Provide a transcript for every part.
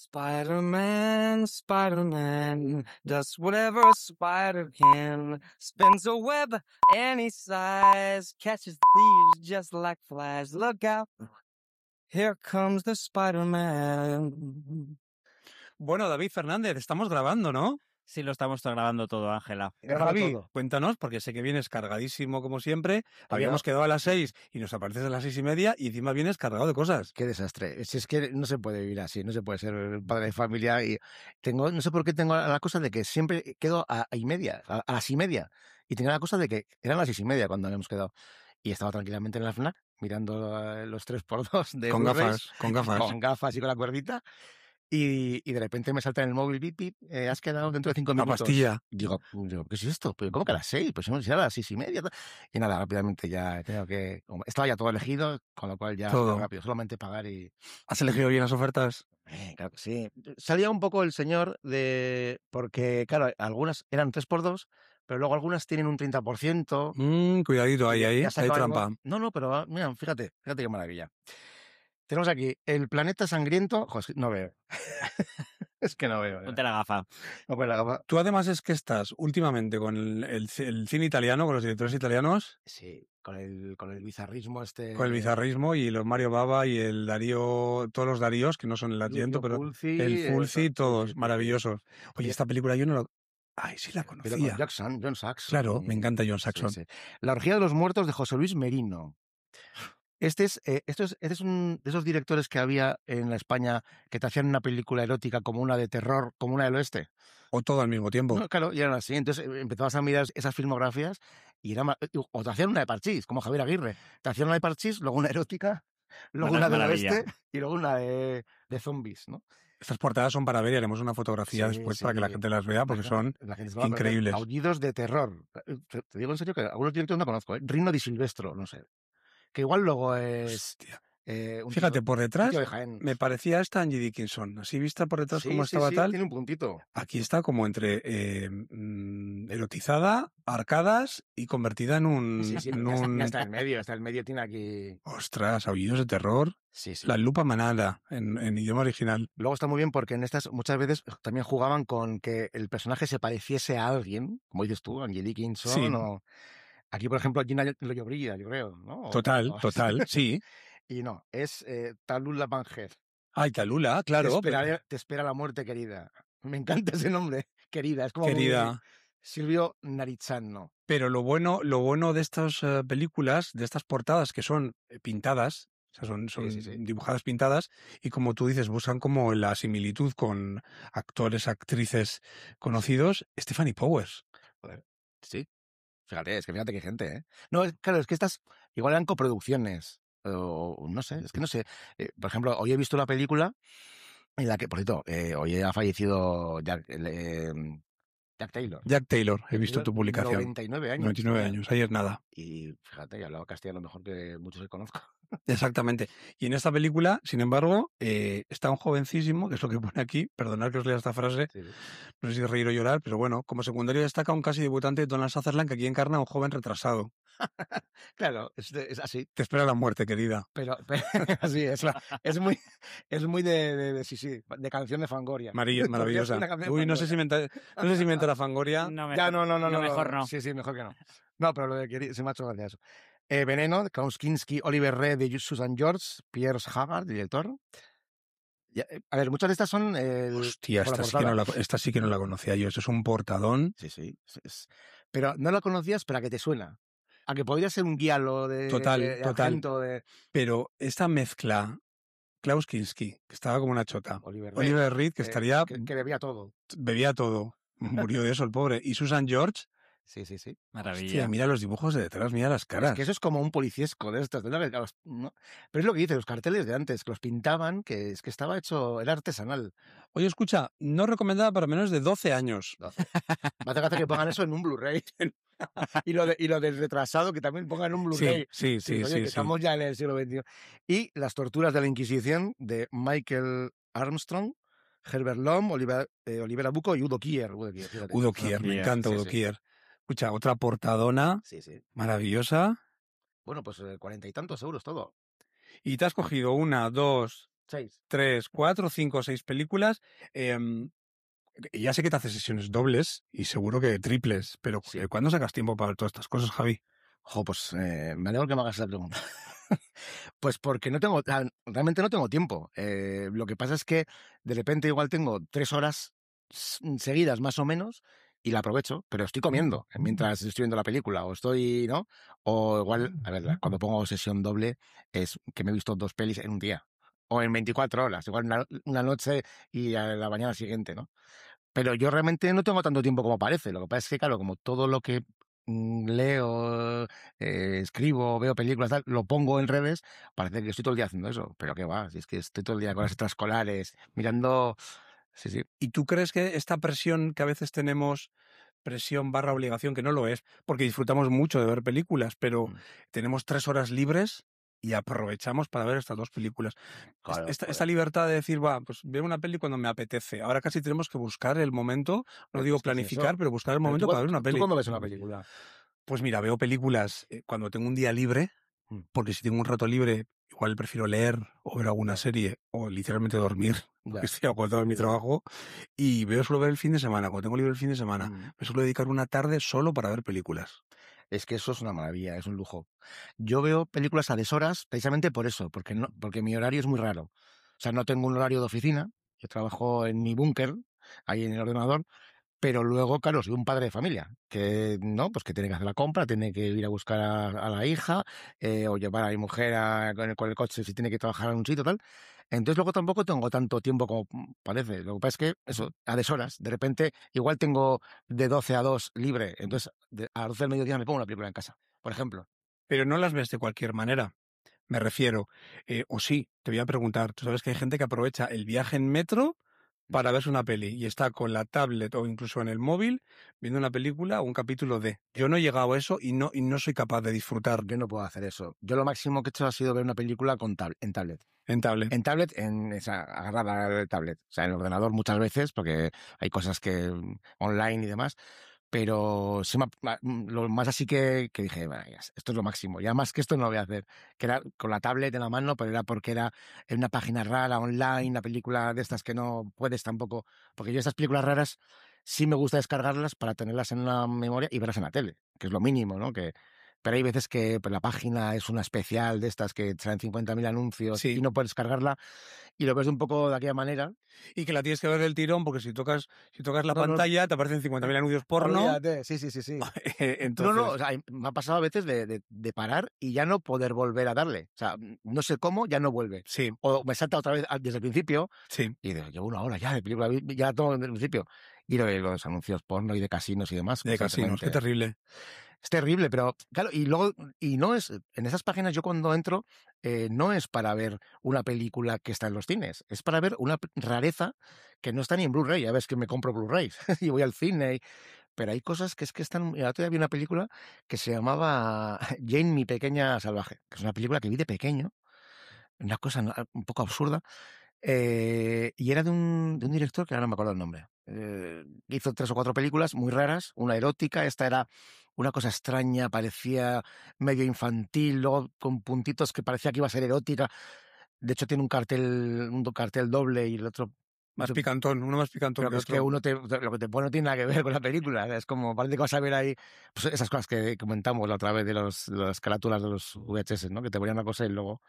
Spider-Man, Spider-Man, does whatever a spider can, spins a web any size, catches thieves just like flies. Look out, here comes the Spider-Man. Bueno, David Fernández, estamos grabando, ¿no? Sí, lo estamos grabando todo, Ángela. Javi, cuéntanos, porque sé que vienes cargadísimo como siempre. Habíamos quedado a las 6 y nos apareces a las 6:30 y encima vienes cargado de cosas. Qué desastre. Si es que no se puede vivir así, no se puede ser padre de familia. Y no sé por qué tengo la cosa de que siempre quedo a las 1:30. Y tenía la cosa de que eran las 6:30 cuando habíamos quedado. Y estaba tranquilamente en la FNAC mirando los 3x2 de con Blu-rays, gafas. Con gafas y con la cuerdita. Y de repente me salta en el móvil, bip, bip, has quedado dentro de 5 minutos. La pastilla. Digo, ¿qué es esto? ¿Pero cómo que a las 6? Pues ya a las 6:30. Y nada, rápidamente ya tengo que... Estaba ya todo elegido, con lo cual ya todo rápido, solamente pagar y... ¿Has elegido bien las ofertas? Claro que sí. Salía un poco el señor porque, claro, algunas eran 3x2, pero luego algunas tienen un 30%. Cuidadito, ahí hay trampa. No, pero mira, fíjate qué maravilla. Tenemos aquí el planeta sangriento. Joder, no veo. Es que no veo. Ponte la gafa. No, pues la gafa. Tú además es que estás últimamente con el cine italiano, con los directores italianos. Sí, con el bizarrismo Con el bizarrismo y los Mario Bava y el Darío, todos los Daríos, que no son el Argento, pero Fulci, el Fulci, todos sí. maravillosos. Oye, esta película yo no la... Ay, sí la conocía. Pero con John Saxon. Claro, me encanta John Saxon. Sí. La orgía de los muertos de José Luis Merino. Este es un de esos directores que había en la España que te hacían una película erótica como una de terror, como una del oeste. O todo al mismo tiempo. No, claro, y eran así. Entonces empezabas a mirar esas filmografías y o te hacían una de Parchís, como Javier Aguirre. Te hacían una de Parchís, luego una erótica, luego una del oeste y luego una de zombies, ¿no? Estas portadas son para ver y haremos una fotografía después para que la gente las vea porque son increíbles. Aullidos de terror. Te digo en serio que algunos directores no conozco, ¿eh? Rino di Silvestro, no sé. Que igual luego es... Hostia. Fíjate, por detrás de me parecía esta Angie Dickinson. Así vista por detrás como estaba tal. Tiene un puntito. Aquí está como entre erotizada, arcadas y convertida en un... Ya está en medio. Está en medio, tiene aquí... Ostras, aullidos de terror. Sí. La lupa manada en idioma original. Luego está muy bien porque en estas muchas veces también jugaban con que el personaje se pareciese a alguien, como dices tú, Angie Dickinson o... Aquí, por ejemplo, Gina Llobrilla, yo creo, ¿no? Total, sí. Y no, es Tallulah Bankhead. Ay, Tallulah, claro. Te espera la muerte, querida. Me encanta ese nombre, querida. Es como querida. Silvio Narizzano. Pero lo bueno de estas películas, de estas portadas que son pintadas, o sea, son sí. dibujadas pintadas, y como tú dices, buscan como la similitud con actores, actrices conocidos. Stephanie Powers. Joder, sí. Fíjate que hay gente, ¿eh? No, claro, es que estas igual eran coproducciones. O no sé, es que no sé. Por ejemplo, hoy he visto una película en la que, por cierto, hoy ha fallecido Jack Taylor. Jack Taylor, he visto tu publicación. 99 años. 99 años, ayer nada. Y fíjate, hablaba castellano mejor que muchos que conozco. Exactamente. Y en esta película, sin embargo, está un jovencísimo, que es lo que pone aquí, perdonad que os lea esta frase, sí. No sé si reír o llorar, pero bueno, como secundario destaca un casi debutante Donald Sutherland que aquí encarna a un joven retrasado. Claro, es así. Te espera la muerte, querida. Pero así es muy de canción de Fangoria. Maravillosa. Uy, no sé si inventa la Fangoria. No, mejor no. Sí, mejor que no. No, pero lo de quería, se me ha hecho gracia eso. Veneno, de Klaus Kinski, Oliver Reed, de Susan George, Pierce Haggard, director. A ver, muchas de estas son... Hostia, esta sí que no la conocía yo. Eso es un portadón. Sí. Pero no la conocías, pero a que te suena. A que podría ser un guialo de... Total. Pero esta mezcla... Klaus Kinski, que estaba como una chota. Oliver Reed, que estaría... Que bebía todo. Bebía todo. Murió de eso el pobre. Y Susan George... Sí. Maravilla. Hostia, mira los dibujos de detrás, mira las caras. Es que eso es como un policiesco de estos. ¿No? Pero es lo que dice, los carteles de antes, que los pintaban, que es que estaba hecho, era artesanal. Oye, escucha, no recomendada para menores de 12 años. 12. Me hace gracia que pongan eso en un Blu-ray. y lo del retrasado, que también pongan un Blu-ray. Sí. Estamos ya en el siglo XXI. Y Las torturas de la Inquisición, de Michael Armstrong, Herbert Lom, Olivera Bucco y Udo Kier. Udo Kier, me encanta Udo Kier. Escucha, otra portadona maravillosa. Bueno, pues 40 y tantos euros todo. Y te has cogido 1, 2, 6. 3, 4, 5, 6 películas. Ya sé que te haces sesiones dobles y seguro que triples, pero Sí. ¿cuándo sacas tiempo para ver todas estas cosas, Javi? Pues me alegro que me hagas esa pregunta. Pues porque realmente no tengo tiempo. Lo que pasa es que de repente igual tengo 3 horas seguidas más o menos y la aprovecho, pero estoy comiendo mientras estoy viendo la película o estoy, ¿no? O igual, a ver, cuando pongo sesión doble es que me he visto 2 pelis en un día o en 24 horas, igual una noche y a la mañana siguiente, ¿no? Pero yo realmente no tengo tanto tiempo como parece. Lo que pasa es que, claro, como todo lo que leo, escribo, veo películas, tal, lo pongo en redes, parece que estoy todo el día haciendo eso. Pero qué va, si es que estoy todo el día con las extraescolares, mirando... Sí, sí. ¿Y tú crees que esta presión que a veces tenemos, presión barra obligación, que no lo es, porque disfrutamos mucho de ver películas, pero tenemos 3 horas libres y aprovechamos para ver estas 2 películas? Claro, Esta libertad de decir, pues veo una peli cuando me apetece. Ahora casi tenemos que buscar el momento, no digo es que es planificar, eso. pero buscar el Pero momento para ver una ¿Tú peli. cuándo ves una película? Pues mira, veo películas cuando tengo un día libre, porque si tengo un rato libre, igual prefiero leer o ver alguna serie o literalmente dormir, porque estoy agotado en mi trabajo, y suelo ver el fin de semana. Cuando tengo libre el fin de semana, me suelo dedicar una tarde solo para ver películas. Es que eso es una maravilla, es un lujo. Yo veo películas a deshoras precisamente por eso, porque mi horario es muy raro. O sea, no tengo un horario de oficina, yo trabajo en mi búnker, ahí en el ordenador, pero luego, claro, soy un padre de familia, que no, pues que tiene que hacer la compra, tiene que ir a buscar a la hija, o llevar a mi mujer con el coche si tiene que trabajar en un sitio, tal. Entonces luego tampoco tengo tanto tiempo como parece. Lo que pasa es que, eso, a deshoras, de repente, igual tengo de 12 a 2 libre, entonces a las 12 del mediodía me pongo una película en casa, por ejemplo. Pero no las ves de cualquier manera. Me refiero, o sí, te voy a preguntar, tú sabes que hay gente que aprovecha el viaje en metro para verse una peli y está con la tablet o incluso en el móvil viendo una película o un capítulo de... Yo no he llegado a eso y no soy capaz de disfrutar. Yo no puedo hacer eso. Yo lo máximo que he hecho ha sido ver una película en tablet. En tablet. En tablet, agarrada al tablet. O sea, en el ordenador muchas veces, porque hay cosas que online y demás. Pero lo más así que dije, bueno, esto es lo máximo. Ya más que esto no lo voy a hacer. Que era con la tablet en la mano, pero era porque era en una página rara, online, una película de estas que no puedes tampoco. Porque yo estas películas raras sí me gusta descargarlas para tenerlas en una memoria y verlas en la tele, que es lo mínimo, ¿no? Pero hay veces que la página es una especial de estas que traen 50.000 anuncios y no puedes cargarla y lo ves de un poco de aquella manera. Y que la tienes que ver del tirón porque si tocas la pantalla te aparecen 50.000 anuncios porno. Olvídate. Sí. Entonces... o sea, me ha pasado a veces de parar y ya no poder volver a darle. O sea, no sé cómo, ya no vuelve. Sí. O me salta otra vez desde el principio. Sí. Y llevo una hora ya de película, ya todo desde el principio. Y los anuncios porno y de casinos y demás. De casinos, qué terrible. Es terrible, pero claro, y luego, y no es, en esas páginas yo cuando entro, no es para ver una película que está en los cines, es para ver una rareza que no está ni en Blu-ray. Ya ves que me compro Blu-rays y voy al cine, pero hay cosas que es que están. Mira, todavía vi una película que se llamaba Jane, mi pequeña salvaje, que es una película que vi de pequeño, una cosa un poco absurda. Y era de un director que ahora no me acuerdo el nombre. Hizo 3 o 4 películas muy raras, una erótica, esta era una cosa extraña, parecía medio infantil, luego con puntitos que parecía que iba a ser erótica. De hecho tiene un cartel doble y el otro... Más picantón, uno más picantón pero que es otro. que lo que te pone no tiene nada que ver con la película. Es como, parece que vas a ver ahí pues esas cosas que comentamos la otra vez de las carátulas de los VHS, ¿no? Que te ponían una cosa y luego...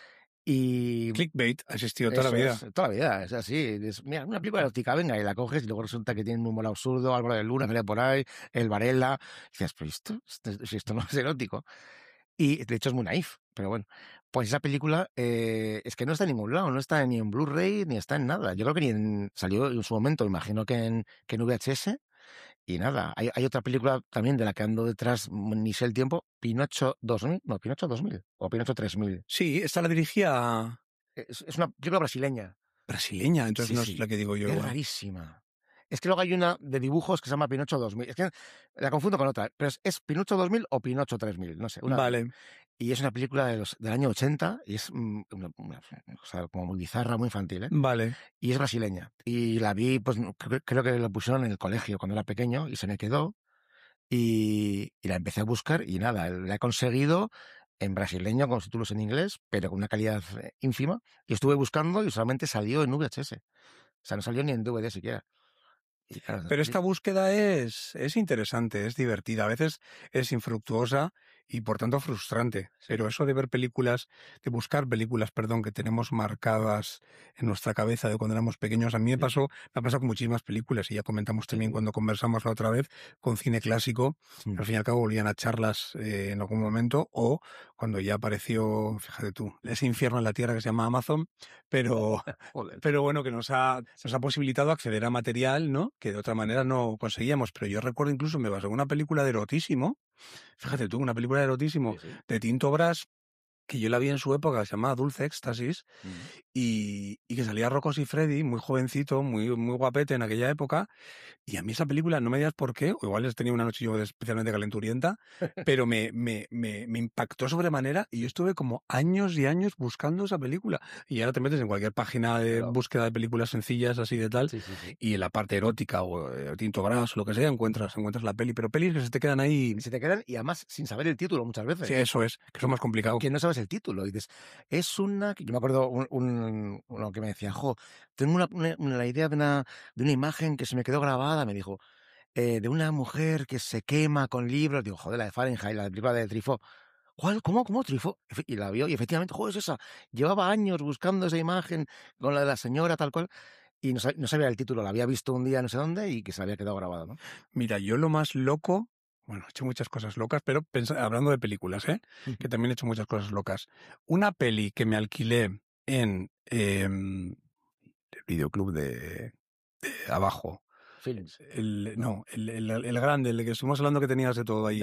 Y clickbait ha existido toda la vida. Toda la vida, es así. Mira, una película erótica, venga, y la coges y luego resulta que tiene un humor absurdo, Álvaro de Luna, sale por ahí, el Varela. Y dices, pero esto no es erótico. Y de hecho es muy naif, pero bueno. Pues esa película es que no está en ningún lado, no está ni en Blu-ray ni está en nada. Yo creo que salió en su momento, imagino que en VHS. Y nada, hay otra película también de la que ando detrás, ni sé el tiempo, Pinocho 2000, no, Pinocho 2000 o Pinocho 3000. Sí, esta la dirigía... Es una película brasileña. Brasileña, entonces no es la que digo yo. Es rarísima. Es que luego hay una de dibujos que se llama Pinocho 2000. Es que la confundo con otra, pero es Pinocho 2000 o Pinocho 3000, no sé. Vale. Y es una película del año 80 y es una cosa como muy bizarra, muy infantil, ¿eh? Vale. Y es brasileña. Y la vi, pues creo que la pusieron en el colegio cuando era pequeño y se me quedó. Y la empecé a buscar y nada, la he conseguido en brasileño con subtítulos en inglés, pero con una calidad ínfima. Y estuve buscando y solamente salió en VHS. O sea, no salió ni en DVD siquiera. Y claro, Pero esta búsqueda es interesante, es divertida, a veces es infructuosa y por tanto frustrante. Pero eso de ver películas, de buscar películas, perdón, que tenemos marcadas en nuestra cabeza de cuando éramos pequeños, a mí me ha pasado con muchísimas películas y ya comentamos también cuando conversamos la otra vez con cine clásico, al fin y al cabo volvían a charlas en algún momento o cuando ya apareció, fíjate tú, ese infierno en la tierra que se llama Amazon, pero bueno, que nos ha posibilitado acceder a material, ¿no? Que de otra manera no conseguíamos. Pero yo recuerdo incluso, me basé en una película de erotísimo, fíjate tú, una película de erotísimo de Tinto Brass, que yo la vi en su época, se llamaba Dulce Éxtasis, y que salía Rocco Siffredi, muy jovencito, muy guapete en aquella época, y a mí esa película, no me digas por qué, o igual tenía una noche yo especialmente calenturienta, pero me impactó sobremanera y yo estuve como años y años buscando esa película. Y ahora te metes en cualquier página de búsqueda de películas sencillas así de tal, y en la parte erótica o Tinto Brass o lo que sea, encuentras la peli, pero pelis que se te quedan ahí. Se te quedan y además sin saber el título muchas veces. Sí, eso es, que eso es más complicado. Que no sabes el título. Y dices, es una... Yo me acuerdo uno que me decía, tengo la idea de una imagen que se me quedó grabada, me dijo, de una mujer que se quema con libros. Digo, joder, la de Fahrenheit, la de película de Truffaut. ¿Cuál? ¿Cómo Truffaut? Y la vio y efectivamente, es esa. Llevaba años buscando esa imagen con la de la señora tal cual y no sabía el título. La había visto un día no sé dónde y que se había quedado grabada, ¿no? Mira, yo lo más loco... Bueno, he hecho muchas cosas locas, pero hablando de películas, que también he hecho muchas cosas locas. Una peli que me alquilé en el videoclub de abajo. Films. El grande, el que estuvimos hablando que tenías de todo ahí.